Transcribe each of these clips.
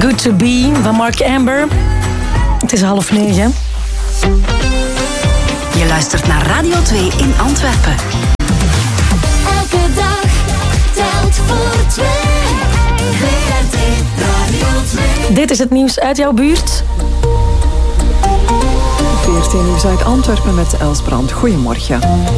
Good to Be van Mark Amber. Het is 8:30. Je luistert naar Radio 2 in Antwerpen. Elke dag telt voor 2. VRT Radio 2. Dit is het nieuws uit jouw buurt. VRT Nieuws uit Antwerpen met Els Brand. Goedemorgen.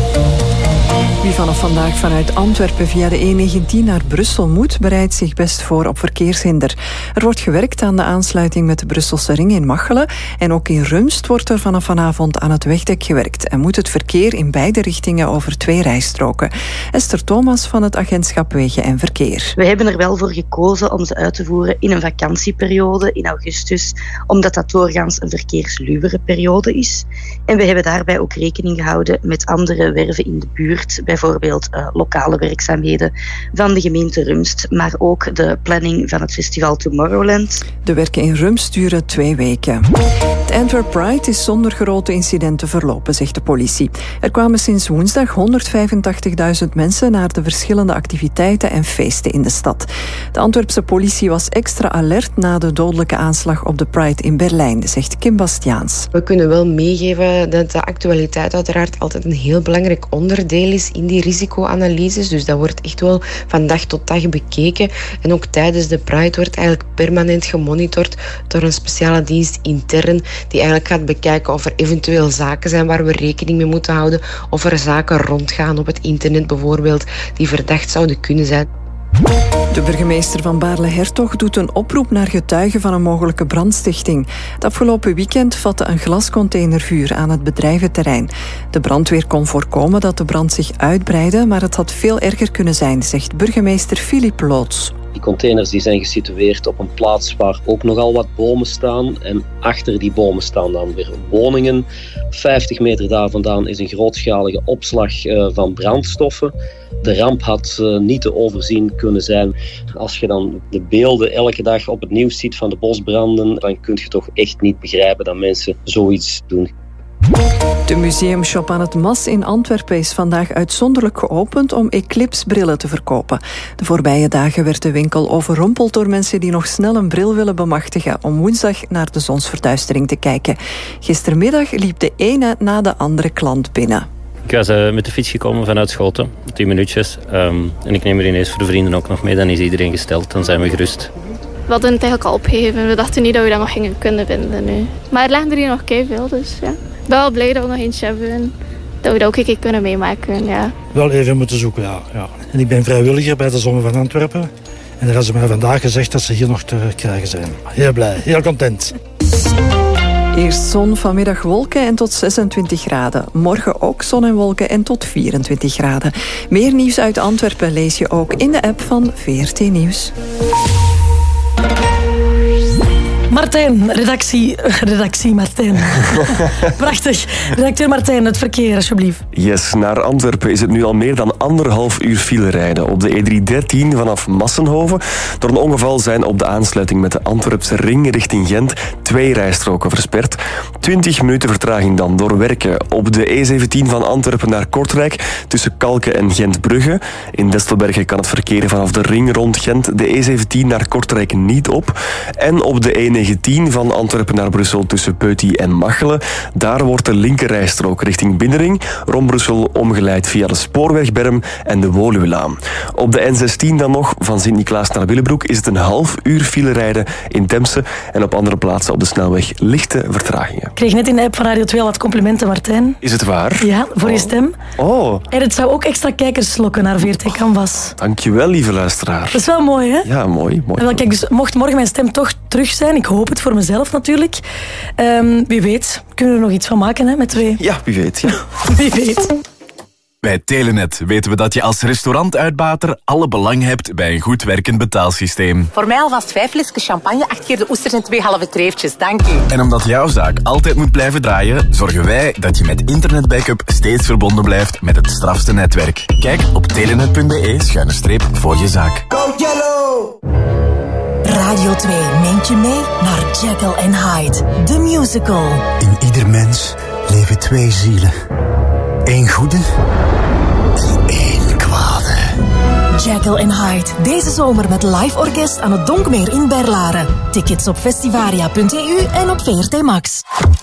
Wie vanaf vandaag vanuit Antwerpen via de E19 naar Brussel moet, bereidt zich best voor op verkeershinder. Er wordt gewerkt aan de aansluiting met de Brusselse ring in Machelen en ook in Rumst wordt er vanaf vanavond aan het wegdek gewerkt en moet het verkeer in beide richtingen over 2 rijstroken. Esther Thomas van het agentschap Wegen en Verkeer. We hebben er wel voor gekozen om ze uit te voeren in een vakantieperiode in augustus, omdat dat doorgaans een verkeersluwere periode is. En we hebben daarbij ook rekening gehouden met andere werven in de buurt, bijvoorbeeld lokale werkzaamheden van de gemeente Rumst, maar ook de planning van het festival Tomorrowland. De werken in Rumst duren 2 weken. Het Antwerp Pride is zonder grote incidenten verlopen, zegt de politie. Er kwamen sinds woensdag 185.000 mensen naar de verschillende activiteiten en feesten in de stad. De Antwerpse politie was extra alert na de dodelijke aanslag op de Pride in Berlijn, zegt Kim Bastiaans. We kunnen wel meegeven dat de actualiteit uiteraard altijd een heel belangrijk onderdeel is in die risicoanalyses. Dus dat wordt echt wel van dag tot dag bekeken. En ook tijdens de Pride wordt eigenlijk permanent gemonitord door een speciale dienst intern die eigenlijk gaat bekijken of er eventueel zaken zijn waar we rekening mee moeten houden. Of er zaken rondgaan op het internet bijvoorbeeld die verdacht zouden kunnen zijn. De burgemeester van Baarle-Hertog doet een oproep naar getuigen van een mogelijke brandstichting. Het afgelopen weekend vatte een glascontainer vuur aan het bedrijventerrein. De brandweer kon voorkomen dat de brand zich uitbreidde, maar het had veel erger kunnen zijn, zegt burgemeester Philippe Loots. Die containers die zijn gesitueerd op een plaats waar ook nogal wat bomen staan. En achter die bomen staan dan weer woningen. 50 meter daar vandaan is een grootschalige opslag van brandstoffen. De ramp had niet te overzien kunnen zijn. Als je dan de beelden elke dag op het nieuws ziet van de bosbranden, dan kun je toch echt niet begrijpen dat mensen zoiets doen. De museumshop aan het Mas in Antwerpen is vandaag uitzonderlijk geopend om Eclipse-brillen te verkopen. De voorbije dagen werd de winkel overrompeld door mensen die nog snel een bril willen bemachtigen om woensdag naar de zonsverduistering te kijken. Gistermiddag liep de ene na de andere klant binnen. Ik was met de fiets gekomen vanuit Schoten, 10 minuutjes. En ik neem er ineens voor de vrienden ook nog mee, dan is iedereen gesteld, dan zijn we gerust. We hadden het eigenlijk al opgegeven. We dachten niet dat we dat nog gingen kunnen vinden nu. Maar er liggen er hier nog keiveel, dus ja. Ik ben wel blij dat we nog eentje hebben en dat we dat ook een keer kunnen meemaken. Ja. Wel even moeten zoeken, ja. En ik ben vrijwilliger bij de Zonne van Antwerpen. En daar hebben ze mij vandaag gezegd dat ze hier nog te krijgen zijn. Heel blij, heel content. Eerst zon, vanmiddag wolken en tot 26 graden. Morgen ook zon en wolken en tot 24 graden. Meer nieuws uit Antwerpen lees je ook in de app van VRT Nieuws. Martijn, redactie Martijn. Prachtig. Redacteur Martijn, het verkeer alsjeblieft. Yes, naar Antwerpen is het nu al meer dan 1,5 uur file rijden. Op de E313 vanaf Massenhoven. Door een ongeval zijn op de aansluiting met de Antwerpse ring richting Gent 2 rijstroken versperd. 20 minuten vertraging dan door werken op de E17 van Antwerpen naar Kortrijk tussen Kalken en Gent-Brugge. In Destelbergen kan het verkeer vanaf de ring rond Gent de E17 naar Kortrijk niet op. En op de E19 van Antwerpen naar Brussel tussen Peuty en Machelen. Daar wordt de linkerrijstrook richting Binnenring rond Brussel omgeleid via de Spoorwegberm en de Woluwelaan. Op de N16 dan nog, van Sint-Niklaas naar Willebroek, is het een half uur file rijden in Temse en op andere plaatsen op de snelweg lichte vertragingen. Ik kreeg net in de app van Radio 2 al wat complimenten, Martijn. Is het waar? Ja, voor je stem. Oh. En het zou ook extra kijkers lokken naar VRT Canvas. Dankjewel, lieve luisteraar. Dat is wel mooi, hè? Ja, mooi. En wel, kijk, dus mocht morgen mijn stem toch terug zijn, ik hoop het voor mezelf natuurlijk. Wie weet, kunnen we er nog iets van maken, hè, met 2? Ja, wie weet. Ja. Wie weet. Bij Telenet weten we dat je als restaurantuitbater alle belang hebt bij een goed werkend betaalsysteem. Voor mij alvast 5 flesjes champagne, 8 keer de oesters en 2 halve treefjes. Dank u. En omdat jouw zaak altijd moet blijven draaien, zorgen wij dat je met internetbackup steeds verbonden blijft met het strafste netwerk. Kijk op telenet.be/voor je zaak. Go Yellow! Radio 2 neemt je mee naar Jekyll and Hyde, de musical. In ieder mens leven 2 zielen. 1 goede en 1 kwade. Jekyll and Hyde. Deze zomer met live orkest aan het Donkmeer in Berlaren. Tickets op festivaria.eu en op VRT Max.